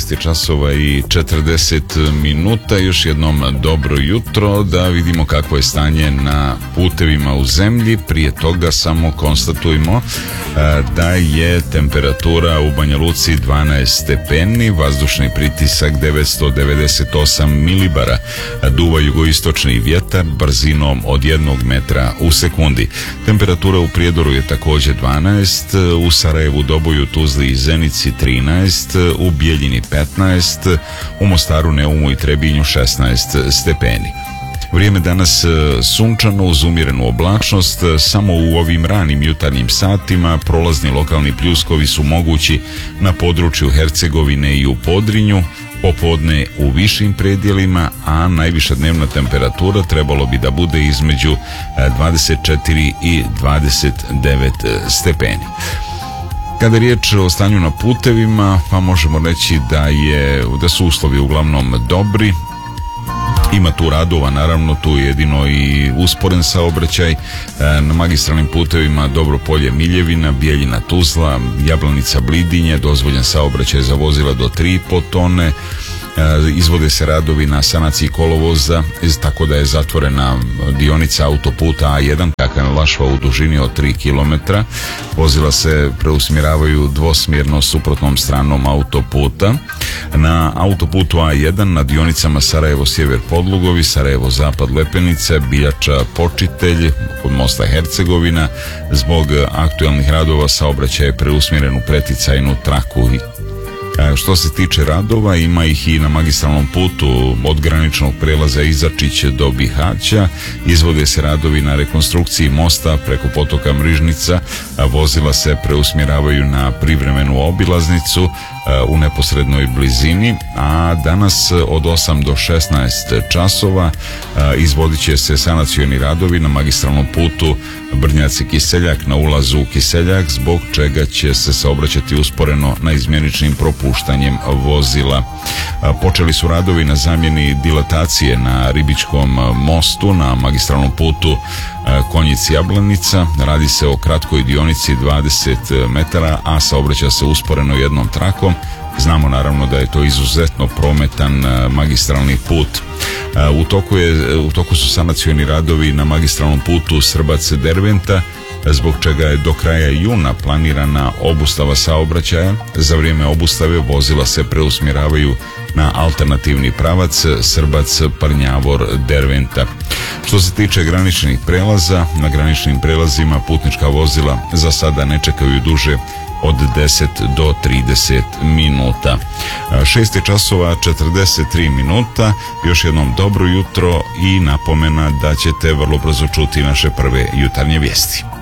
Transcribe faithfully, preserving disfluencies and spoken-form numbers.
šest časova i četrdeset minuta. Još jednom dobro jutro, da vidimo kakvo je stanje na putevima u zemlji. Prije toga samo konstatujemo da je temperatura u Banja Luci dvanaest stepeni, vazdušni pritisak devetsto devedeset osam milibara, duva jugoistočni vjetar brzinom od jednog metra u sekundi. Temperatura u Prijedoru je također dvanaest, u Sarajevu, Doboju, Tuzli i Zenici trinaest, u Bijeljini petnaest, u Mostaru, Neumu i Trebinju šesnaest stepeni. Vrijeme danas sunčano uz umjerenu oblačnost, samo u ovim ranim jutarnjim satima prolazni lokalni pljuskovi su mogući na području Hercegovine i u Podrinju, popodne u višim predjelima, a najviša dnevna temperatura trebalo bi da bude između dvadeset četiri i dvadeset devet stepeni. Kada je riječ o stanju na putevima, pa možemo reći da je da su uslovi uglavnom dobri. Ima tu radova, naravno, tu je jedino i usporen saobraćaj. Na magistralnim putevima Dobro Polje Miljevina, Bijeljina Tuzla, Jablanica Blidinje, dozvoljen saobraćaj za vozila do tri i po tone. Izvode se radovi na sanaciji kolovoza, tako da je zatvorena dionica autoputa A jedan Kakan Lašva u dužini od tri kilometra. Vozila se preusmjeravaju dvosmjerno suprotnom stranom autoputa. Na autoputu A jedan na dionicama Sarajevo Sjever Podlugovi, Sarajevo Zapad Lepenice, Biljača Počitelj kod mosta Hercegovina, zbog aktualnih radova saobraćaj je preusmjeren u preticajnu traku. Što se tiče radova, ima ih i na magistralnom putu od graničnog prelaza Izačić do Bihaća. Izvode se radovi na rekonstrukciji mosta preko potoka Mrižnica, vozila se preusmjeravaju na privremenu obilaznicu u neposrednoj blizini, a danas od osam do šesnaest časova izvodit će se sanacioni radovi na magistralnom putu Brnjaci Kiseljak na ulazu u Kiseljak, zbog čega će se saobraćati usporeno na izmjeničnim propuštanjem vozila. Počeli su radovi na zamjeni dilatacije na Ribičkom mostu na magistralnom putu Konjic Jablanica. Radi se o kratkoj dionici dvadeset metara, a saobraća se usporeno jednom trakom. Znamo naravno da je to izuzetno prometan magistralni put. U toku, je, u toku su sanacioni radovi na magistralnom putu Srbac-Derventa, zbog čega je do kraja juna planirana obustava saobraćaja. Za vrijeme obustave vozila se preusmjeravaju na alternativni pravac Srbac-Prnjavor-Derventa. Što se tiče graničnih prelaza, na graničnim prelazima putnička vozila za sada ne čekaju duže od deset do trideset minuta. šest časova četrdeset tri minuta. Još jednom dobro jutro i napomena da ćete vrlo brzo čuti naše prve jutarnje vijesti.